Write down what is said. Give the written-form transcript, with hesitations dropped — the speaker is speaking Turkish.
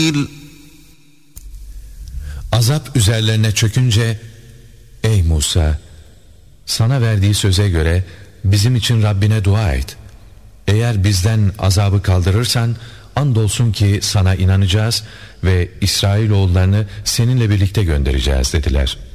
Azap üzerlerine çökünce, ey Musa, sana verdiği söze göre bizim için Rabbine dua et. Eğer bizden azabı kaldırırsan andolsun ki sana inanacağız ve İsrailoğullarını seninle birlikte göndereceğiz dediler.